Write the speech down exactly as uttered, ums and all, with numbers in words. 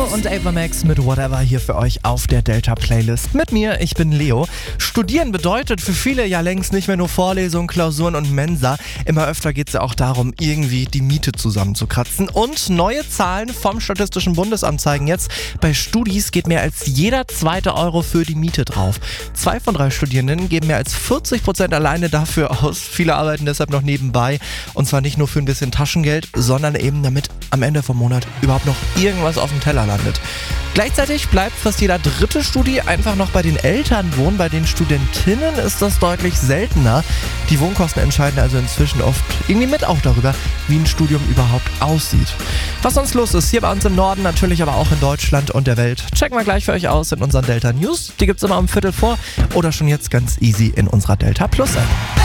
und Ava Max mit Whatever hier für euch auf der Delta-Playlist. Mit mir, ich bin Leo. Studieren bedeutet für viele ja längst nicht mehr nur Vorlesungen, Klausuren und Mensa. Immer öfter geht es ja auch darum, irgendwie die Miete zusammenzukratzen. Und neue Zahlen vom Statistischen Bundesamt zeigen jetzt, bei Studis geht mehr als jeder zweite Euro für die Miete drauf. Zwei von drei Studierenden geben mehr als vierzig Prozent alleine dafür aus. Viele arbeiten deshalb noch nebenbei. Und zwar nicht nur für ein bisschen Taschengeld, sondern eben damit am Ende vom Monat überhaupt noch irgendwas auf dem Teller landet. Gleichzeitig bleibt fast jeder dritte Studi einfach noch bei den Eltern wohnen. Bei den Studentinnen ist das deutlich seltener. Die Wohnkosten entscheiden also inzwischen oft irgendwie mit auch darüber, wie ein Studium überhaupt aussieht. Was sonst los ist hier bei uns im Norden, natürlich aber auch in Deutschland und der Welt, checken wir gleich für euch aus in unseren Delta News. Die gibt's immer um Viertel vor oder schon jetzt ganz easy in unserer Delta Plus App.